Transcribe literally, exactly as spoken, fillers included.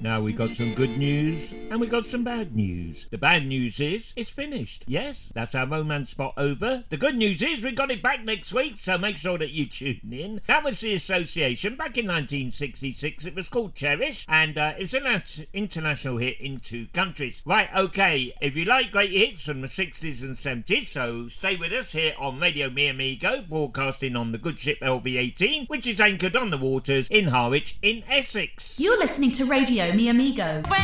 Now we got some good news and we got some bad news. The bad news is it's finished. Yes, that's our romance spot over. The good news is we got it back next week, so make sure that you tune in. That was the Association back in nineteen sixty-six. It was called Cherish, and uh, it was an international hit in two countries. Right, okay, if you like great hits from the sixties and seventies, so stay with us here on Radio Mi Amigo, broadcasting on the good ship L V eighteen, which is anchored on the waters in Harwich in Essex. You're listening to Radio Mi Amigo.